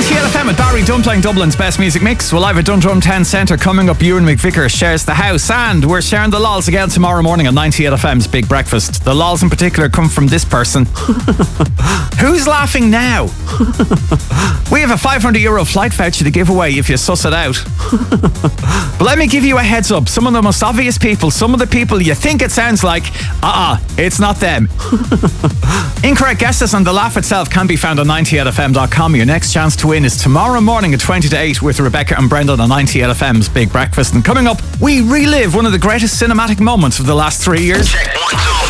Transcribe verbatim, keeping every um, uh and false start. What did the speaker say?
ninety-eight F M with Barry Dunn playing Dublin's best music mix. We'll have a Dundrum Town Centre coming up. Ewan McVicker shares the house, and we're sharing the lols again tomorrow morning on ninety-eight F M's Big Breakfast. The lols in particular come from this person. Who's laughing now? We have a five hundred euro flight voucher to give away if you suss it out. But let me give you a heads up. Some of the most obvious people, some of the people you think it sounds like, uh-uh, it's not them. Incorrect guesses and the laugh itself can be found on ninety-eight F M dot com. Your next chance to win is tomorrow morning at twenty to eight with Rebecca and Brendan on ninety-eight F M's Big Breakfast. And coming up, we relive one of the greatest cinematic moments of the last three years. Check one, two.